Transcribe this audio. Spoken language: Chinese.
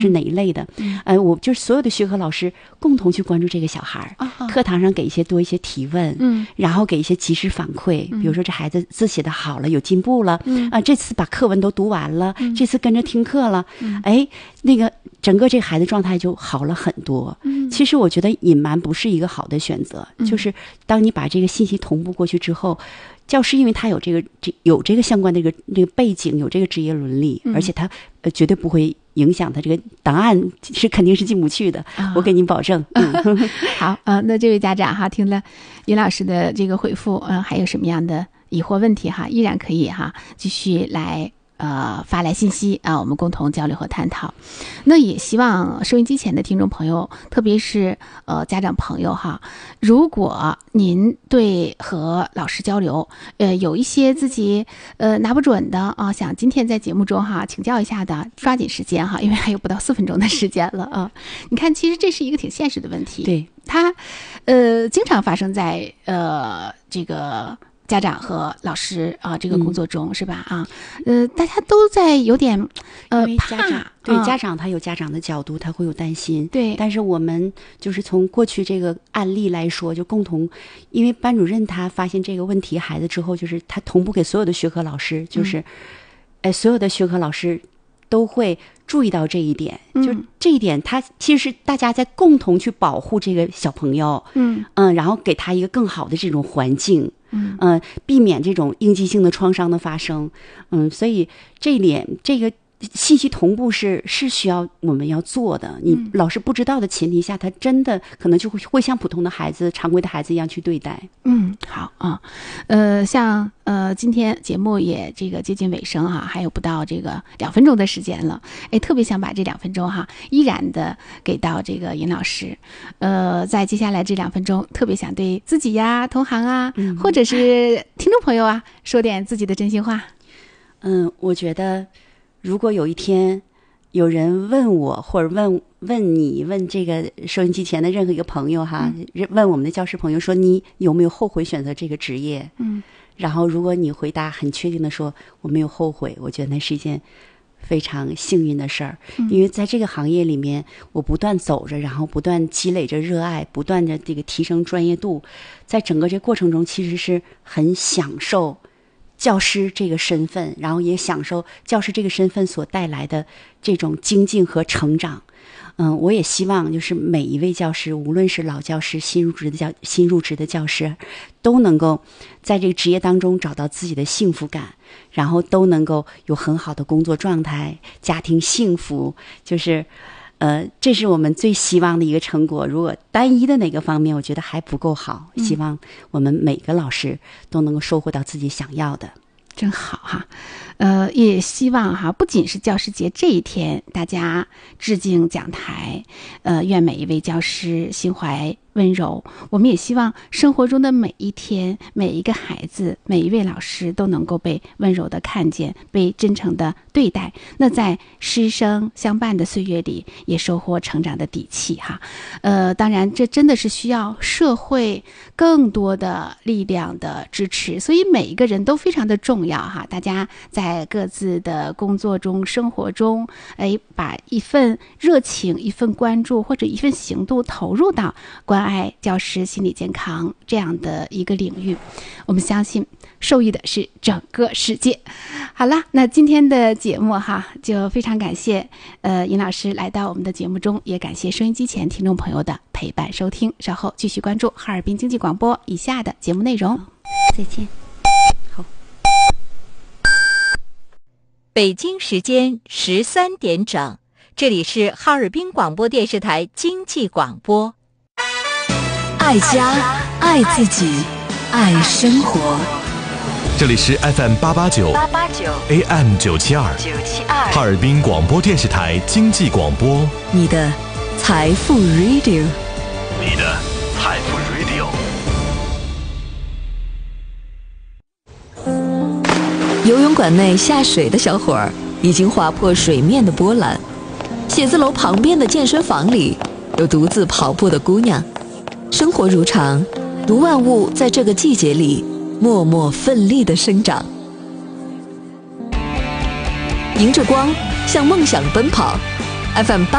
是哪一类的？我就是所有的学科老师共同去关注这个小孩，课堂上给多一些提问，然后给一些及时反馈，比如说这孩子字写得好了，有进步了，这次把课文都读完了，这次跟着听课了，那个整个这个孩子状态就好了很多。其实我觉得隐瞒不是一个好的选择，就是当你把这个信息同步过去之后，教师因为他有这个相关的这个背景，有这个职业伦理，而且他绝对不会影响他这个档案是肯定是进不去的，我给您保证。 好那这位家长哈，听了尹老师的这个回复，还有什么样的疑惑问题哈，依然可以哈继续来发来信息啊，我们共同交流和探讨。那也希望收音机前的听众朋友，特别是家长朋友哈，如果您对和老师交流有一些自己拿不准的啊，想今天在节目中哈请教一下的，抓紧时间哈，因为还有不到4分钟的时间了啊。你看，其实这是一个挺现实的问题， 对， 它经常发生在这个家长和老师这个工作中，是吧？大家都在有点因为怕， 家长他有家长的角度，他会有担心。 对， 但是我们就是从过去这个案例来说，就共同，因为班主任他发现这个问题孩子之后，就是他同步给所有的学科老师，就是所有的学科老师都会注意到这一点，就这一点，他其实是大家在共同去保护这个小朋友，然后给他一个更好的这种环境，避免这种应激性的创伤的发生，所以这一点，这个信息同步是需要我们要做的。你老师不知道的前提下，他真的可能就会像普通的孩子、常规的孩子一样去对待。 好啊，像今天节目也这个接近尾声哈，还有不到这个2分钟的时间了，特别想把这2分钟哈，依然的给到这个尹老师。在接下来这2分钟，特别想对自己呀、同行啊，或者是听众朋友啊，说点自己的真心话。 我觉得，如果有一天有人问我，或者问你，问这个收音机前的任何一个朋友哈，问我们的教师朋友说，你有没有后悔选择这个职业？然后如果你回答很确定的说我没有后悔，我觉得那是一件非常幸运的事儿，因为在这个行业里面，我不断走着，然后不断积累着热爱，不断的这个提升专业度，在整个这过程中，其实是很享受教师这个身份，然后也享受教师这个身份所带来的这种精进和成长。我也希望就是每一位教师，无论是老教师、新入职的教师，都能够在这个职业当中找到自己的幸福感，然后都能够有很好的工作状态、家庭幸福，就是这是我们最希望的一个成果。如果单一的哪个方面我觉得还不够好，希望我们每个老师都能够收获到自己想要的。 真好哈，也希望哈，不仅是教师节这一天，大家致敬讲台，愿每一位教师心怀温柔。我们也希望生活中的每一天，每一个孩子，每一位老师都能够被温柔的看见，被真诚的对待。那在师生相伴的岁月里，也收获成长的底气哈。当然，这真的是需要社会更多的力量的支持，所以每一个人都非常的重要哈。大家在各自的工作中、生活中，把一份热情、一份关注或者一份行动投入到关爱教师心理健康这样的一个领域，我们相信受益的是整个世界。好了，那今天的节目哈，就非常感谢尹老师来到我们的节目中，也感谢收音机前听众朋友的陪伴收听。稍后继续关注哈尔滨经济广播以下的节目内容。 再见。好。 北京时间13点整，这里是哈尔滨广播电视台经济广播。 爱家，爱自己，爱生活。 这里是 FM889 AM972 哈尔滨广播电视台经济广播， 你的财富 Radio， 你的财富 Radio。 游泳馆内下水的小伙儿已经划破水面的波澜，写字楼旁边的健身房里有独自跑步的姑娘。生活如常，读万物在这个季节里默默奋力地生长，迎着光向梦想奔跑， FM